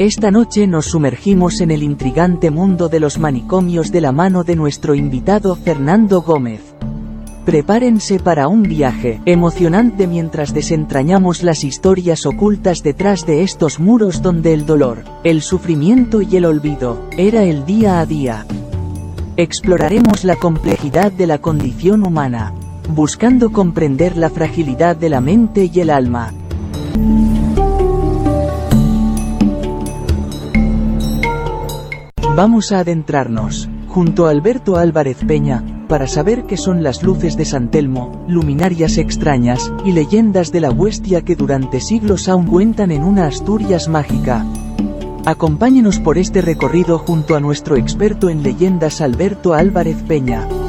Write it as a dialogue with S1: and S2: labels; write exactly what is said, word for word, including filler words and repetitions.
S1: Esta noche nos sumergimos en el intrigante mundo de los manicomios de la mano de nuestro invitado Fernando Gómez. Prepárense para un viaje emocionante mientras desentrañamos las historias ocultas detrás de estos muros donde el dolor, el sufrimiento y el olvido era el día a día. Exploraremos la complejidad de la condición humana, buscando comprender la fragilidad de la mente y el alma. Vamos a adentrarnos, junto a Alberto Álvarez Peña, para saber qué son las luces de San Telmo, luminarias extrañas, y leyendas de la Huestia que durante siglos aún cuentan en una Asturias mágica. Acompáñenos por este recorrido junto a nuestro experto en leyendas Alberto Álvarez Peña.